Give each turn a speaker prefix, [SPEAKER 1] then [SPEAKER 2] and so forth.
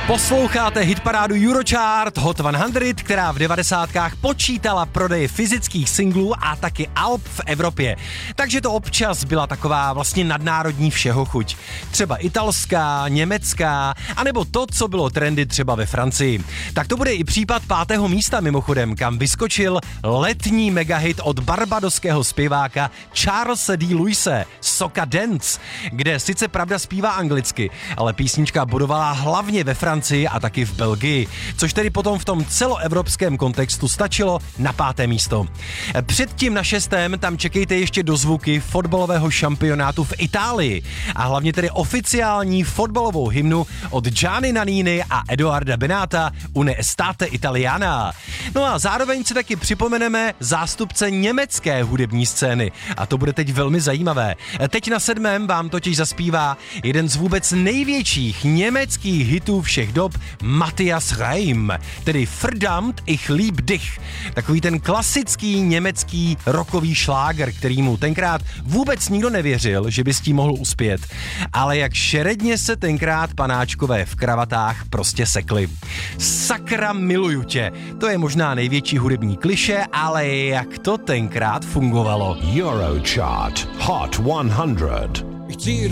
[SPEAKER 1] Posloucháte hitparádu Eurochart Hot 100, která v 90kách počítala prodeje fyzických singlů a taky alb v Evropě. Takže to občas byla taková vlastně nadnárodní všeho chuť. Třeba italská, německá, anebo to, co bylo trendy třeba ve Francii. Tak to bude i případ 5. místa mimochodem, kam vyskočil letní megahit od barbadoského zpěváka Charlese D. Lewise, Soca Dance, kde sice pravda zpívá anglicky, ale písnička bodovala hlavně ve Francii a taky v Belgii, což tedy potom v tom celoevropském kontextu stačilo na 5. místo. Předtím na 6. tam čekejte ještě dozvuky fotbalového šampionátu v Itálii a hlavně tedy oficiální fotbalovou hymnu od Gianni Nannini a Edoarda Benata Une Estate Italiana. No a zároveň si taky připomeneme zástupce německé hudební scény a to bude teď velmi zajímavé. Teď na 7. vám totiž zaspívá jeden z vůbec největších německých hitů všech dob, Matthias Reim, tedy Verdammt ich lieb dich. Takový ten klasický německý rockový šláger, kterýmu tenkrát vůbec nikdo nevěřil, že by s tím mohl uspět. Ale jak šeredně se tenkrát panáčkové v kravatách prostě sekli. Sakra miluju tě. To je možná největší hudební klišé, ale jak to tenkrát fungovalo.
[SPEAKER 2] Eurochart Hot 100.